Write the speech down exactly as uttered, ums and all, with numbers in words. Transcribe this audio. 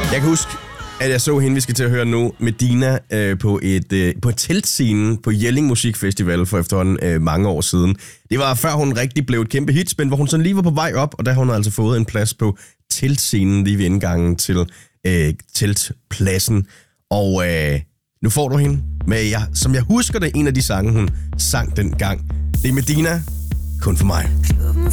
Jeg kan huske, at jeg så hende, vi skal til at høre nu, Medina, øh, på et øh, på et teltscene på Jelling Musikfestival for efterhånden øh, mange år siden. Det var før hun rigtig blev et kæmpe hitspin, hvor hun sådan lige var på vej op, og der har hun altså fået en plads på teltscenen lige ved indgangen til øh, teltpladsen. Og øh, nu får du hende med, ja, som jeg husker det, en af de sange, hun sang dengang. Det er Medina, Kun for mig.